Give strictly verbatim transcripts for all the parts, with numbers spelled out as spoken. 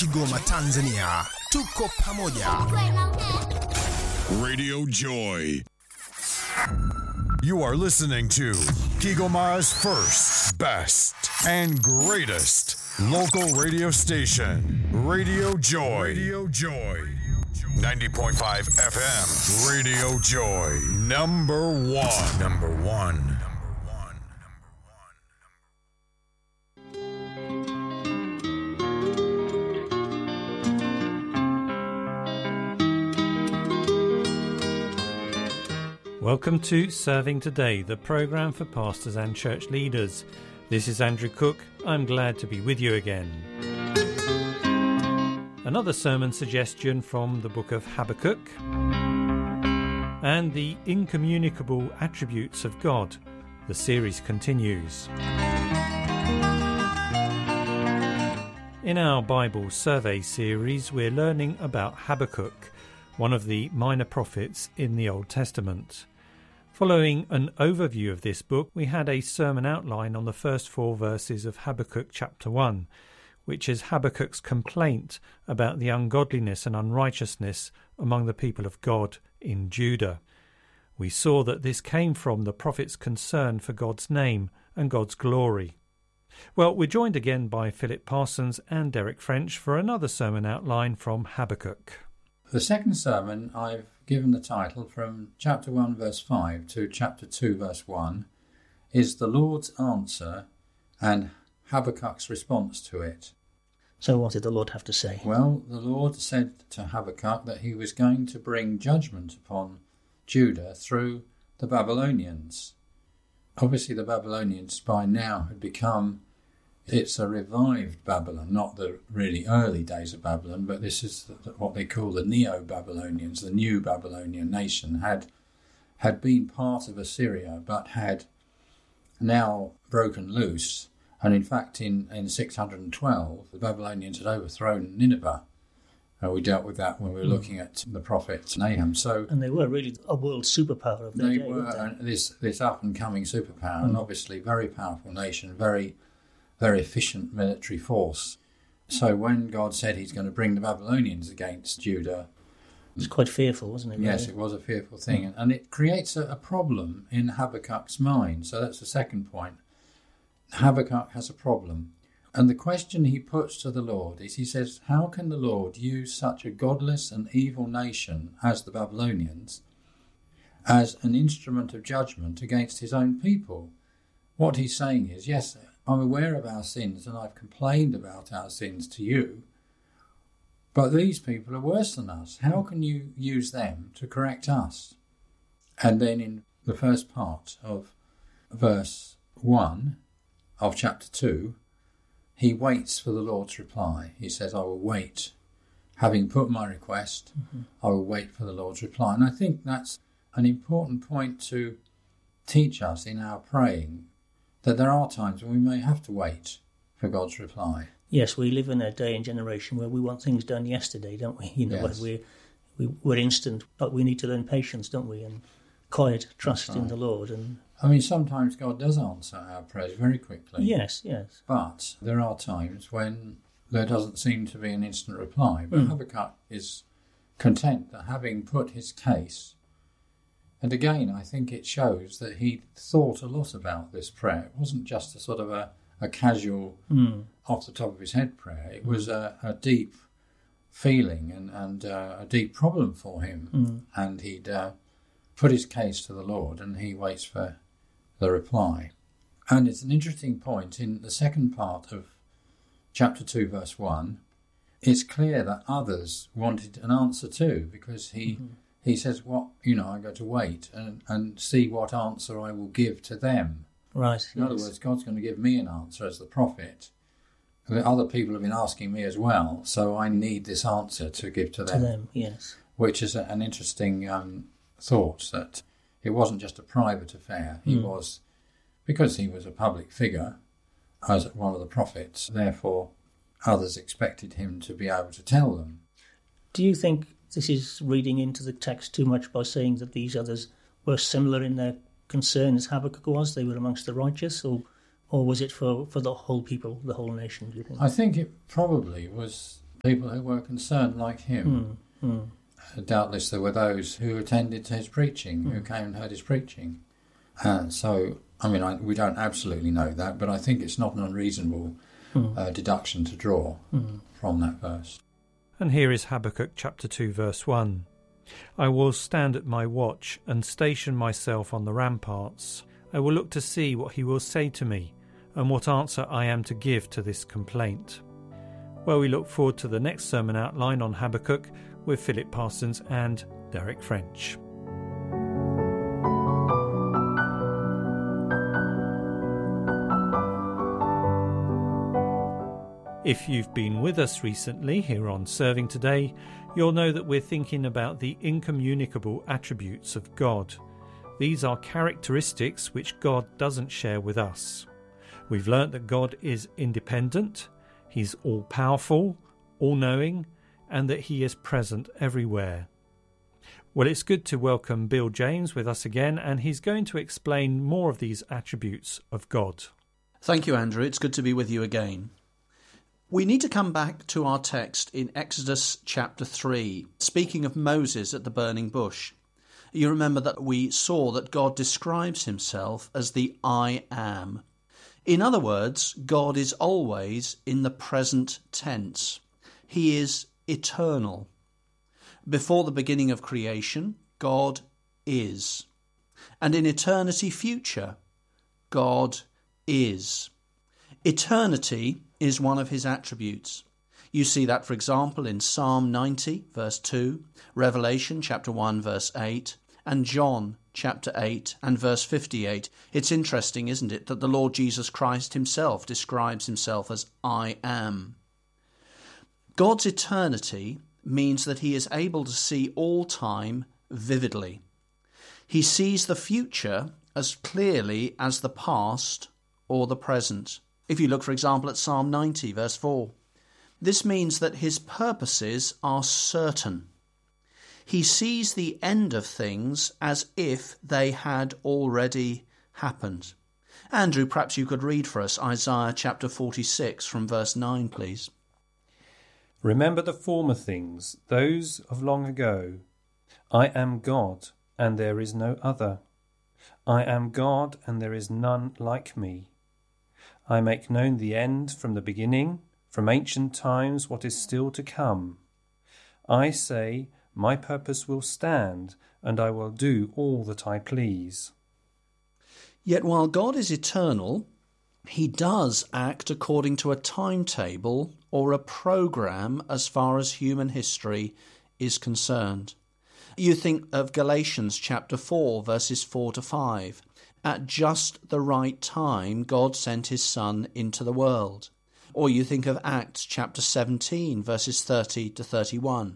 Kigoma, Tanzania. Tuko pamoja. Radio Joy. You are listening to Kigoma's first, best, and greatest local radio station, Radio Joy. Radio Joy. ninety point five F M. Radio Joy. Number one. Number one. Welcome to Serving Today, the programme for pastors and church leaders. This is Andrew Cook. I'm glad to be with you again. Another sermon suggestion from the book of Habakkuk and the incommunicable attributes of God. The series continues. In our Bible survey series, we're learning about Habakkuk, one of the minor prophets in the Old Testament. Following an overview of this book, we had a sermon outline on the first four verses of Habakkuk chapter one, which is Habakkuk's complaint about the ungodliness and unrighteousness among the people of God in Judah. We saw that this came from the prophet's concern for God's name and God's glory. Well, we're joined again by Philip Parsons and Derek French for another sermon outline from Habakkuk. The second sermon, I've given the title from chapter one verse five to chapter two verse one, is the Lord's answer and Habakkuk's response to it. So what did the Lord have to say? Well, the Lord said to Habakkuk that he was going to bring judgment upon Judah through the Babylonians. Obviously the Babylonians by now had become, it's a revived Babylon, not the really early days of Babylon, but this is what they call the Neo-Babylonians, the new Babylonian nation, had had been part of Assyria, but had now broken loose. And in fact, in, in six hundred twelve, the Babylonians had overthrown Nineveh. Uh, we dealt with that when we were mm. looking at the prophet Nahum. So, and they were really a world superpower of their they day. Were, weren't they? This, this up-and-coming superpower, mm. and obviously very powerful nation, very... very efficient military force. So when God said he's going to bring the Babylonians against Judah... It was quite fearful, wasn't it? Really? Yes, it was a fearful thing. And, and it creates a, a problem in Habakkuk's mind. So that's the second point. Habakkuk has a problem. And the question he puts to the Lord is, he says, how can the Lord use such a godless and evil nation as the Babylonians as an instrument of judgment against his own people? What he's saying is, yes, I'm aware of our sins and I've complained about our sins to you, but these people are worse than us. How can you use them to correct us? And then in the first part of verse one of chapter two, he waits for the Lord's reply. He says, I will wait. Having put my request, mm-hmm. I will wait for the Lord's reply. And I think that's an important point to teach us in our praying, that there are times when we may have to wait for God's reply. Yes, we live in a day and generation where we want things done yesterday, don't we? You know, yes. we, we, we're instant, but we need to learn patience, don't we? And quiet trust right. in the Lord. And I mean, sometimes God does answer our prayers very quickly. Yes, yes. But there are times when there doesn't seem to be an instant reply. But mm. Habakkuk is content that having put his case, and again, I think it shows that he thought a lot about this prayer. It wasn't just a sort of a, a casual, mm. off the top of his head prayer. It was a, a deep feeling and, and uh, a deep problem for him. Mm. And he'd uh, put his case to the Lord and he waits for the reply. And it's an interesting point in the second part of chapter two, verse one. It's clear that others wanted an answer too, because he... Mm-hmm. He says, "What you know, I got to wait and, and see what answer I will give to them." Right. In yes. other words, God's going to give me an answer as the prophet. The other people have been asking me as well, so I need this answer to give to them. To them, yes. Which is a, an interesting um, thought, that it wasn't just a private affair. He mm. was, because he was a public figure, as one of the prophets, therefore others expected him to be able to tell them. Do you think this is reading into the text too much by saying that these others were similar in their concern as Habakkuk was? They were amongst the righteous, or or was it for, for the whole people, the whole nation, do you think? I think it probably was People who were concerned like him. Mm, mm. Uh, doubtless there were those who attended his preaching, mm. who came and heard his preaching. Uh, so, I mean, I, we don't absolutely know that, but I think it's not an unreasonable mm. uh, deduction to draw mm. from that verse. And here is Habakkuk chapter two, verse one. I will stand at my watch and station myself on the ramparts. I will look to see what he will say to me and what answer I am to give to this complaint. Well, we look forward to the next sermon outline on Habakkuk with Philip Parsons and Derek French. If you've been with us recently here on Serving Today, you'll know that we're thinking about the incommunicable attributes of God. These are characteristics which God doesn't share with us. We've learnt that God is independent, He's all-powerful, all-knowing, and that He is present everywhere. Well, it's good to welcome Bill James with us again, and he's going to explain more of these attributes of God. Thank you, Andrew. It's good to be with you again. We need to come back to our text in Exodus chapter three, speaking of Moses at the burning bush. You remember that we saw that God describes himself as the I am. In other words, God is always in the present tense. He is eternal. Before the beginning of creation, God is. And in eternity future, God is. Eternity is one of his attributes. You see that, for example, in Psalm ninety, verse two, Revelation chapter one, verse eight, and John chapter eight and verse fifty-eight. It's interesting, isn't it, that the Lord Jesus Christ himself describes himself as I am. God's eternity means that he is able to see all time vividly. He sees the future as clearly as the past or the present. If you look, for example, at Psalm ninety, verse four, this means that his purposes are certain. He sees the end of things as if they had already happened. Andrew, perhaps you could read for us Isaiah chapter forty-six from verse nine, please. Remember the former things, those of long ago. I am God, and there is no other. I am God, and there is none like me. I make known the end from the beginning, from ancient times what is still to come. I say, my purpose will stand, and I will do all that I please. Yet while God is eternal, he does act according to a timetable or a program as far as human history is concerned. You think of Galatians chapter four, verses four to five. At just the right time, God sent his Son into the world. Or you think of Acts chapter seventeen, verses thirty to thirty-one.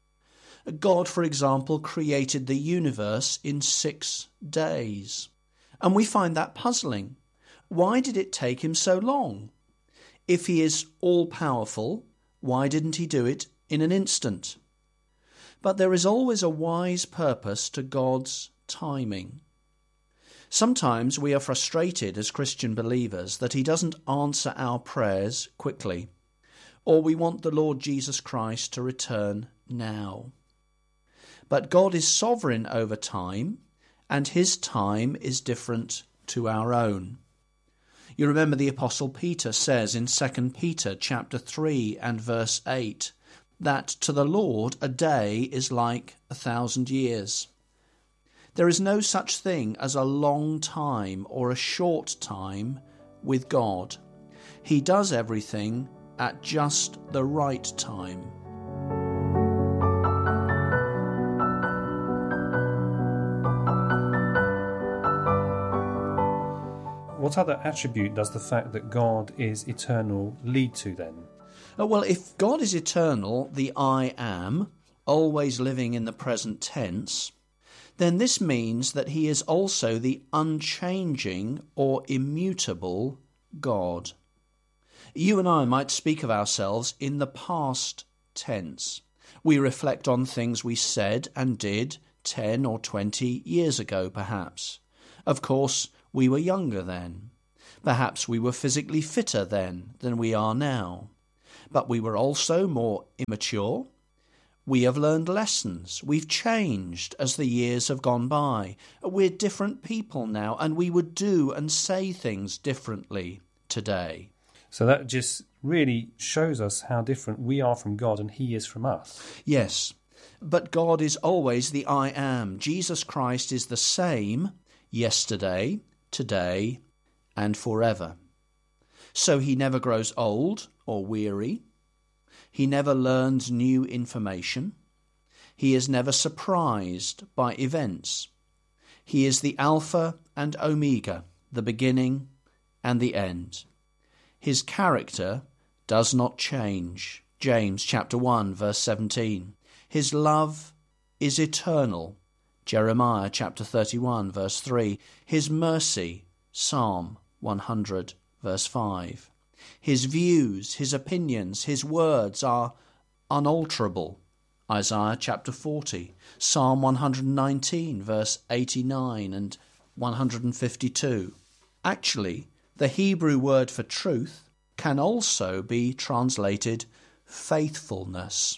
God, for example, created the universe in six days. And we find that puzzling. Why did it take him so long? If he is all-powerful, why didn't he do it in an instant? But there is always a wise purpose to God's timing. Sometimes we are frustrated as Christian believers that he doesn't answer our prayers quickly, or we want the Lord Jesus Christ to return now. But God is sovereign over time, and his time is different to our own. You remember the Apostle Peter says in Second Peter chapter three and verse eight that to the Lord a day is like a thousand years. There is no such thing as a long time or a short time with God. He does everything at just the right time. What other attribute does the fact that God is eternal lead to then? Uh, well, if God is eternal, the I am, always living in the present tense, then this means that he is also the unchanging or immutable God. You and I might speak of ourselves in the past tense. We reflect on things we said and did ten or twenty years ago, perhaps. Of course, we were younger then. Perhaps we were physically fitter then than we are now. But we were also more immature. We have learned lessons. We've changed as the years have gone by. We're different people now, and we would do and say things differently today. So that just really shows us how different we are from God and he is from us. Yes, but God is always the I am. Jesus Christ is the same yesterday, today, and forever. So he never grows old or weary. He never learns new information. He is never surprised by events. He is the Alpha and Omega, the beginning and the end. His character does not change. James chapter one, verse seventeen. His love is eternal. Jeremiah chapter thirty-one, verse three. His mercy, Psalm one hundred, verse five. His views, his opinions, his words are unalterable. Isaiah chapter forty, Psalm one hundred nineteen, verse eighty-nine and one hundred fifty-two. Actually, the Hebrew word for truth can also be translated faithfulness.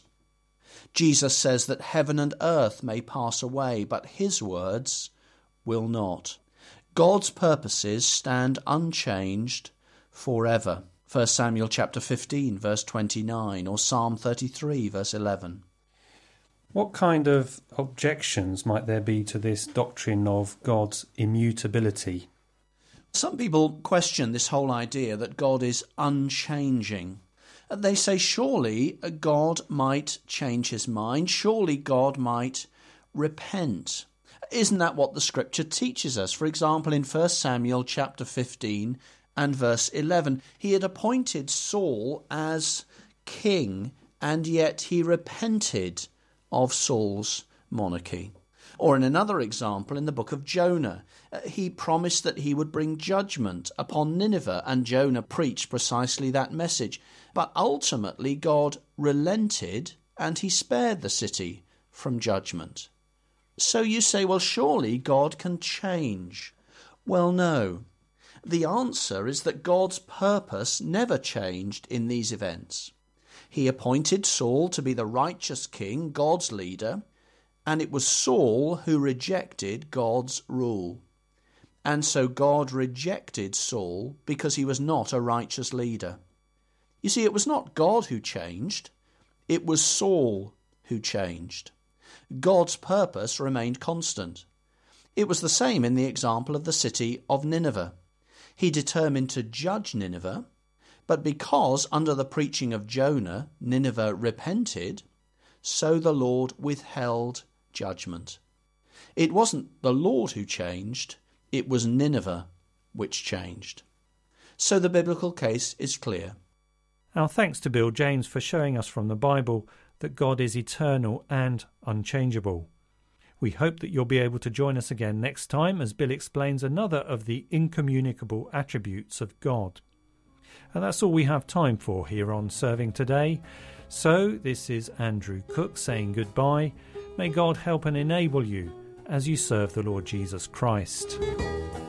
Jesus says that heaven and earth may pass away, but his words will not. God's purposes stand unchanged forever. First Samuel chapter fifteen, verse twenty-nine, or Psalm thirty-three, verse eleven. What kind of objections might there be to this doctrine of God's immutability? Some people question this whole idea that God is unchanging. They say surely God might change his mind, surely God might repent. Isn't that what the scripture teaches us? For example, in First Samuel chapter fifteen and verse eleven, he had appointed Saul as king, and yet he repented of Saul's monarchy. Or in another example, in the book of Jonah, he promised that he would bring judgment upon Nineveh, and Jonah preached precisely that message. But ultimately God relented and he spared the city from judgment. So you say, well, surely God can change. Well, no. The answer is that God's purpose never changed in these events. He appointed Saul to be the righteous king, God's leader, and it was Saul who rejected God's rule. And so God rejected Saul because he was not a righteous leader. You see, it was not God who changed, it was Saul who changed. God's purpose remained constant. It was the same in the example of the city of Nineveh. He determined to judge Nineveh, but because under the preaching of Jonah, Nineveh repented, so the Lord withheld judgment. It wasn't the Lord who changed, it was Nineveh which changed. So the biblical case is clear. Our thanks to Bill James for showing us from the Bible that God is eternal and unchangeable. We hope that you'll be able to join us again next time as Bill explains another of the incommunicable attributes of God. And that's all we have time for here on Serving Today. So this is Andrew Cook saying goodbye. May God help and enable you as you serve the Lord Jesus Christ.